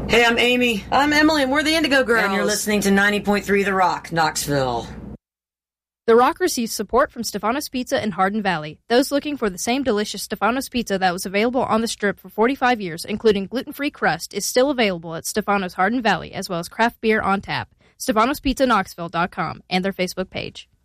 Hey, I'm Amy. I'm Emily, and we're the Indigo Girls. And you're listening to 90.3 The Rock, Knoxville. The Rock receives support from Stefanos Pizza in Hardin Valley. Those looking for the same delicious Stefanos Pizza that was available on the Strip for 45 years, including gluten-free crust, is still available at Stefanos Hardin Valley, as well as craft beer on tap. StefanosPizzaKnoxville.com and their Facebook page.